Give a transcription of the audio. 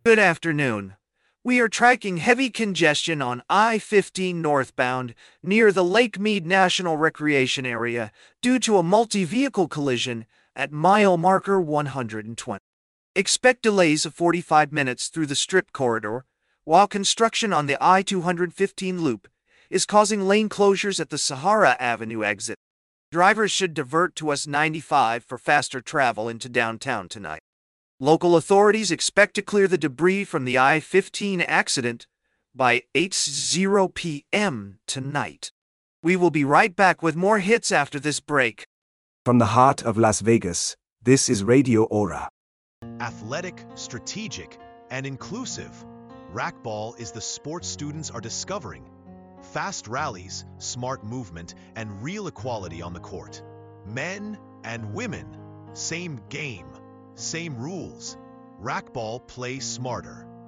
Good afternoon. We are tracking heavy congestion on I-15 northbound near the Lake Mead National Recreation Area due to a multi-vehicle collision at mile marker 120. Expect delays of 45 minutes through the Strip corridor, while construction on the I-215 loop is causing lane closures at the Sahara Avenue exit. Drivers should divert to US-95 for faster travel into downtown tonight. Local authorities expect to clear the debris from the I-15 accident by 8:00 p.m. tonight. We will be right back with more hits after this break. From the heart of Las Vegas, this is Radio Aura. Athletic, strategic, and inclusive, racquetball is the sport students are discovering. Fast rallies, smart movement, and real equality on the court. Men and women, same game, same rules. Racquetball, play smarter.